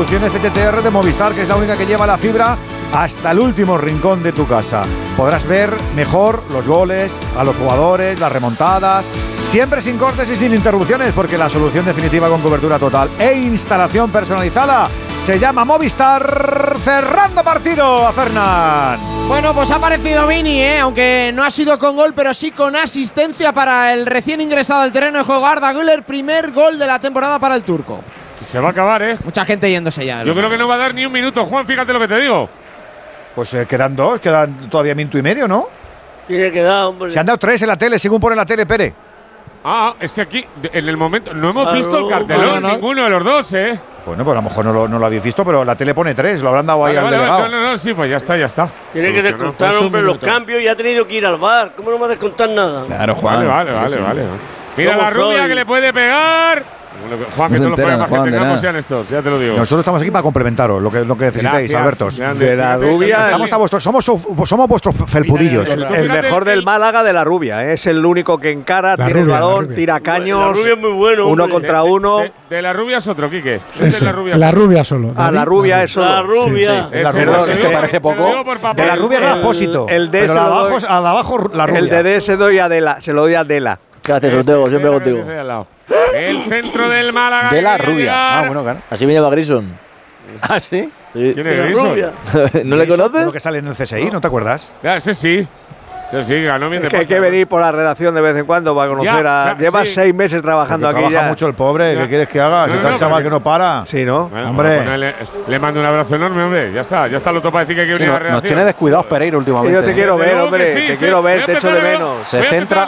solución FTTR de Movistar, que es la única que lleva la fibra hasta el último rincón de tu casa. Podrás ver mejor los goles, a los jugadores, las remontadas, siempre sin cortes y sin interrupciones, porque la solución definitiva con cobertura total e instalación personalizada se llama Movistar. Cerrando partido a Fernán. Bueno, pues ha aparecido Vini, aunque no ha sido con gol, pero sí con asistencia para el recién ingresado al terreno de juego Arda Güler. Primer gol de la temporada para el turco. Y se va a acabar, Mucha gente yéndose ya. Yo creo que no va a dar ni un minuto, Juan, fíjate lo que te digo. Pues quedan dos, quedan todavía minuto y medio, ¿no? Tiene que dar, hombre. Se han dado 3 en la tele, según pone la tele, Pere. Es que aquí, en el momento, no hemos visto el cartelón, ninguno de los dos, Bueno, pues a lo mejor no lo habéis visto, pero la tele pone 3, lo habrán dado ahí al delegado. No, sí, pues ya está. Tiene que descontar, hombre, los cambios y ha tenido que ir al bar. ¿Cómo no va a descontar nada? Claro, Juan. Vale. Mira la rubia que le puede pegar. Juan, que todos los problemas que tengamos sean estos, ya te lo digo. Nosotros estamos aquí para complementaros lo que necesitéis, Albertos. De la rubia. Estamos a vuestros, somos vuestros felpudillos. El mejor del Málaga de la rubia. Es el único que encara, tira el balón, tira caños. La rubia es muy bueno. Uno contra uno. De la rubia es otro, Quique. La rubia solo. La rubia es solo. La rubia. Perdón, es que parece poco. De la rubia es Apósito. El D pero al abajo la rubia. El de D se lo doy a Adela. Gracias, Ortego, siempre contigo. El centro del Málaga. De la rubia. Bueno, claro. Así me llama Grison. ¿Ah, sí? Sí. ¿Quién es Grison? ¿No le conoces? Lo que sale en el CSI, ¿no te acuerdas? Ese sí. Sí, ganó bien de que hay que venir por la redacción de vez en cuando para conocer a… Lleva 6 meses trabajando aquí trabaja ya. mucho el pobre, ¿qué quieres que haga? Si está el chaval que no para. Sí, ¿no? Bueno, hombre. Le mando un abrazo enorme, hombre. Ya está lo topa decir que hay que venir a la redacción. Nos tiene descuidados Pereira últimamente. Yo te quiero ver, hombre. Te quiero ver, te echo de menos. Se centra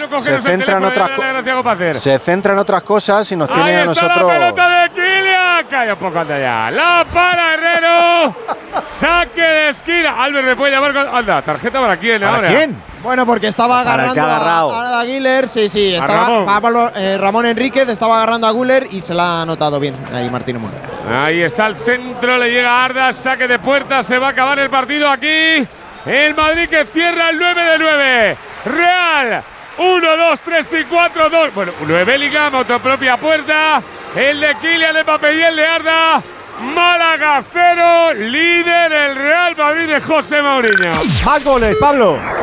en otras cosas y nos tiene a nosotros… ¡Ahí está la pelota de Kylian! Calla un poco anda ya. La para Herrero. Saque de esquina. Albert, ¿me puede llamar? Anda, tarjeta para quién ahora. ¿Para quién? Bueno, porque estaba agarrando a Arda Güler. Sí. Ramón Enríquez estaba agarrando a Güler y se la ha anotado bien ahí Martínez Molina. Ahí está el centro, le llega a Arda, saque de puerta, se va a acabar el partido aquí. El Madrid que cierra el 9 de 9. Real, 1, 2, 3 y 4, 2. Bueno, 9 Bellingham, otra propia puerta. El de Kylian Mbappé y el de Arda. Málaga 0, líder el Real Madrid de José Mourinho. Más goles, Pablo.